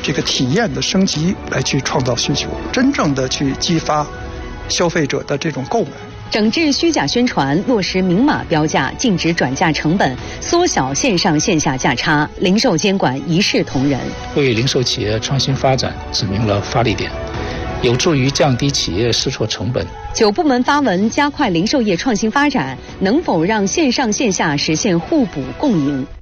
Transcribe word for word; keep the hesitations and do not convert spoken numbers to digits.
这个体验的升级来去创造需求，真正的去激发消费者的这种购买。 整治虚假宣传，落实明码标价，禁止转嫁成本，缩小线上线下价差，零售监管一视同仁， 为零售企业创新发展指明了发力点，有助于降低企业试错成本。 九部门发文加快零售业创新发展，能否让线上线下实现互补共赢？